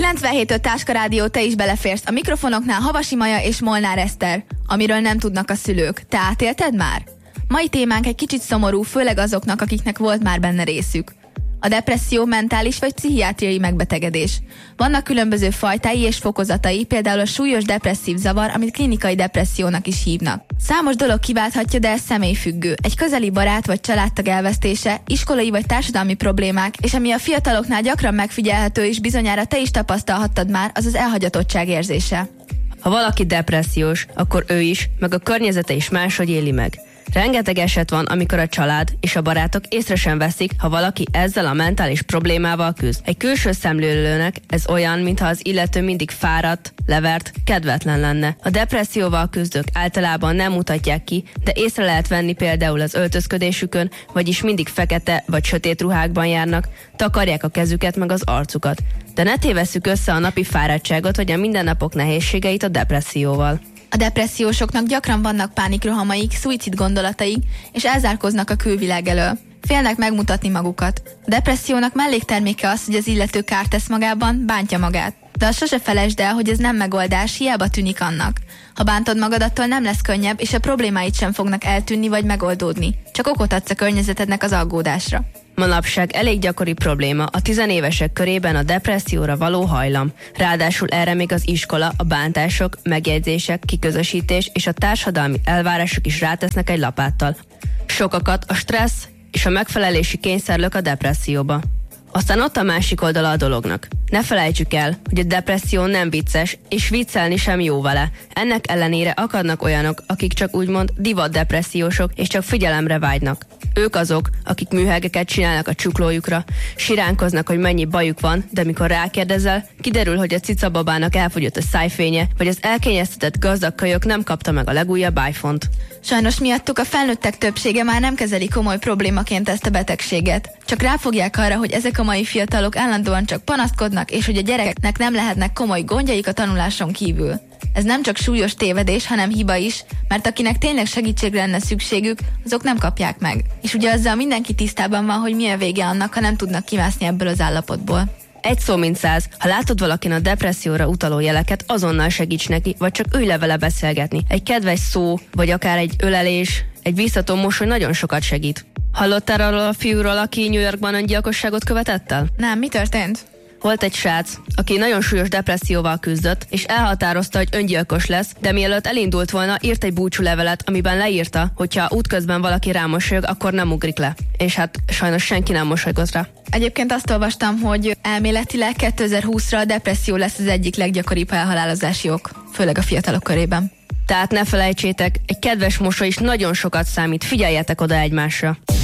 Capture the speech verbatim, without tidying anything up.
kilencvenhét öt Táska Rádió, te is beleférsz. A mikrofonoknál Havasi Maja és Molnár Eszter. Amiről nem tudnak a szülők. Te átélted már? Mai témánk egy kicsit szomorú, főleg azoknak, akiknek volt már benne részük. A depresszió mentális vagy pszichiátriai megbetegedés. Vannak különböző fajtái és fokozatai, például a súlyos depresszív zavar, amit klinikai depressziónak is hívnak. Számos dolog kiválthatja, de ez személyfüggő. Egy közeli barát vagy családtag elvesztése, iskolai vagy társadalmi problémák, és ami a fiataloknál gyakran megfigyelhető és bizonyára te is tapasztalhattad már, az az elhagyatottság érzése. Ha valaki depressziós, akkor ő is, meg a környezete is máshogy éli meg. Rengeteg eset van, amikor a család és a barátok észre sem veszik, ha valaki ezzel a mentális problémával küzd. Egy külső szemlélőnek ez olyan, mintha az illető mindig fáradt, levert, kedvetlen lenne. A depresszióval küzdők általában nem mutatják ki, de észre lehet venni például az öltözködésükön, vagyis mindig fekete vagy sötét ruhákban járnak, takarják a kezüket meg az arcukat. De ne tévesszük össze a napi fáradtságot vagy a mindennapok nehézségeit a depresszióval. A depressziósoknak gyakran vannak pánikrohamaik, szuicid gondolataik, és elzárkoznak a külvilág elől. Félnek megmutatni magukat. A depressziónak mellékterméke az, hogy az illető kárt tesz magában, bántja magát. De azt sose felejtsd el, hogy ez nem megoldás, hiába tűnik annak. Ha bántod magad, attól nem lesz könnyebb, és a problémáid sem fognak eltűnni vagy megoldódni. Csak okot adsz a környezetednek az aggódásra. Manapság elég gyakori probléma a tizenévesek körében a depresszióra való hajlam. Ráadásul erre még az iskola, a bántások, megjegyzések, kiközösítés és a társadalmi elvárások is rátesznek egy lapáttal. Sokakat a stressz és a megfelelési kényszer lök a depresszióba. Aztán ott a másik oldala a dolognak. Ne felejtsük el, hogy a depresszió nem vicces, és viccelni sem jó vele. Ennek ellenére akadnak olyanok, akik csak úgymond divat depressziósok, és csak figyelemre vágynak. Ők azok, akik műhegeket csinálnak a csuklójukra, siránkoznak, hogy mennyi bajuk van, de mikor rákérdezel, kiderül, hogy a cicababának elfogyott a szájfénye, vagy az elkényeztetett gazdag kölyök nem kapta meg a legújabb iPhone-t. Sajnos miattuk a felnőttek többsége már nem kezeli komoly problémaként ezt a betegséget. Csak ráfogják arra, hogy ezek a mai fiatalok állandóan csak panaszkodnak, és hogy a gyerekeknek nem lehetnek komoly gondjaik a tanuláson kívül. Ez nem csak súlyos tévedés, hanem hiba is, mert akinek tényleg segítségre lenne szükségük, azok nem kapják meg. És ugye azzal mindenki tisztában van, hogy mi a vége annak, ha nem tudnak kimászni ebből az állapotból. Egy szó mint száz, ha látod valakin a depresszióra utaló jeleket, azonnal segíts neki, vagy csak ülj le vele beszélgetni. Egy kedves szó, vagy akár egy ölelés, egy visszató mosoly nagyon sokat segít. Hallottál arról a fiúról, aki New Yorkban öngyilkosságot követett el? Nem, mi történt? Volt egy srác, aki nagyon súlyos depresszióval küzdött, és elhatározta, hogy öngyilkos lesz, de mielőtt elindult volna, írt egy búcsúlevelet, amiben leírta, hogyha útközben valaki rámosolyog, akkor nem ugrik le. És hát sajnos senki nem mosolygott rá. Egyébként azt olvastam, hogy elméletileg kétezer-húszra a depresszió lesz az egyik leggyakoribb elhalálozási ok, főleg a fiatalok körében. Tehát ne felejtsétek, egy kedves mosoly is nagyon sokat számít, figyeljetek oda egymásra.